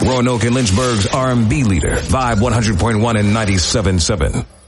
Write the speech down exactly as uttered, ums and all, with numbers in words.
Roanoke and Lynchburg's R and B leader, Vibe one hundred point one and ninety-seven point seven.